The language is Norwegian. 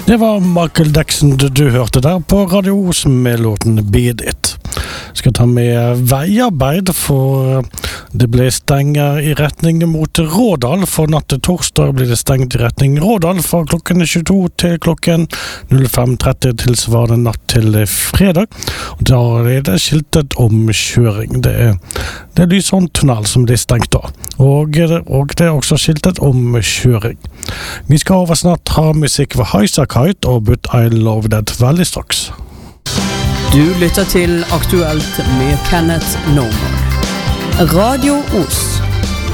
Det var Michael Jackson du hørte der på Radio Os med låten Beat It. Skal ta med veiarbeid, for det ble stenger i retning mot Rådal. For natt til torsdag blir det stengt i retning Rådal fra klokken 22 til klokken 05:30 tilsvarende natt til fredag. Og da er det skiltet om kjøring. Det er Lysholm tunnel som blir stengt da. Og det er også skiltet om kjøring. Vi skal over snart ha musikk ved Highasakite og But I Love That veldig straks. Du lytter til Aktuelt med Kenneth Norman. Radio Os.